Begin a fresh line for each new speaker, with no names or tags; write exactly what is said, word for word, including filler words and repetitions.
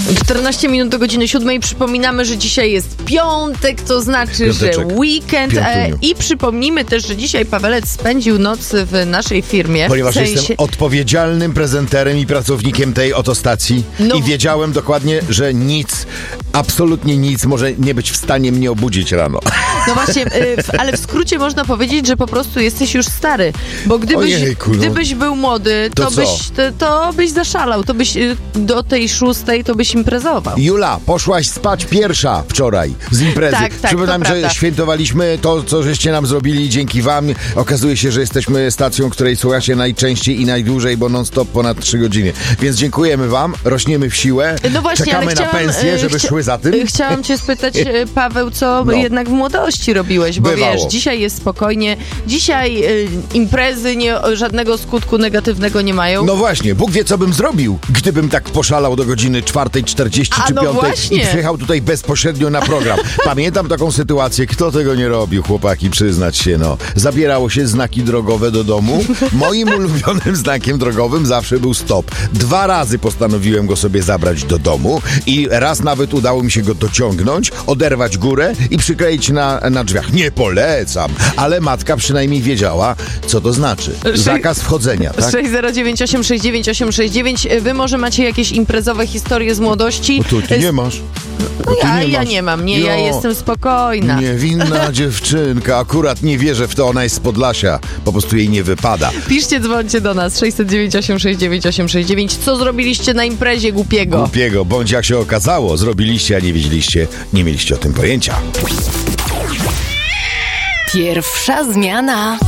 czternaście minut do godziny siódmej. Przypominamy, że dzisiaj jest piątek, to znaczy,
Piąteczek.
że weekend. E, I przypomnijmy też, że dzisiaj Pawelec spędził noc w naszej firmie.
Ponieważ
w sensie...
jestem odpowiedzialnym prezenterem i pracownikiem tej oto stacji
No.
i wiedziałem dokładnie, że nic, absolutnie nic może nie być w stanie mnie obudzić rano.
No właśnie, y, w, ale w skrócie można powiedzieć, że po prostu jesteś już stary. Bo gdybyś,
Ojejku, no.
gdybyś był młody, to,
To co?
byś, to, to byś zaszalał. To byś y, do tej szóstej to byś imprezował.
Jula, poszłaś spać pierwsza wczoraj z imprezy.
Tak, tak,
Przypominam,
to
że
prawda.
świętowaliśmy to, co żeście nam zrobili dzięki wam. Okazuje się, że jesteśmy stacją, której słuchacie najczęściej i najdłużej, bo non-stop ponad trzy godziny. Więc dziękujemy wam, rośniemy w siłę,
No właśnie,
czekamy
ale
na
chciałam,
pensję,
y,
żeby
chcia-
szły za tym.
y, Chciałam cię spytać, y, Paweł, co
No.
jednak w młodości robiłeś, bo
Bywało.
wiesz, dzisiaj jest spokojnie, dzisiaj y, imprezy nie, żadnego skutku negatywnego nie mają.
No właśnie, Bóg wie, co bym zrobił, gdybym tak poszalał do godziny czwartej czterdzieści
A,
czy
no
piątej
właśnie.
i przyjechał tutaj bezpośrednio na program. Pamiętam taką sytuację, kto tego nie robił, chłopaki, przyznać się, no. Zabierało się znaki drogowe do domu. Moim ulubionym znakiem drogowym zawsze był stop. Dwa razy postanowiłem go sobie zabrać do domu i raz nawet udało mi się go dociągnąć, oderwać górę i przykleić na, na drzwiach. Nie polecam, ale matka przynajmniej wiedziała, co to znaczy. Zakaz wchodzenia, tak?
sześć zero dziewięć osiem sześć dziewięć osiem sześć dziewięć. Wy może macie jakieś imprezowe historie z młodości?
No to ty nie masz.
No
ty
ja,
nie
ja
masz.
nie mam, nie, ja
Jo.
jestem spokojna.
Niewinna dziewczynka, akurat nie wierzę w to, ona jest z Podlasia, po prostu jej nie wypada.
Piszcie, dzwońcie do nas sześć zero dziewięć osiem sześć dziewięć osiem sześć dziewięć. Co zrobiliście na imprezie głupiego?
Głupiego, bądź jak się okazało, zrobiliście, a nie wiedzieliście, nie mieliście o tym pojęcia.
Pierwsza zmiana.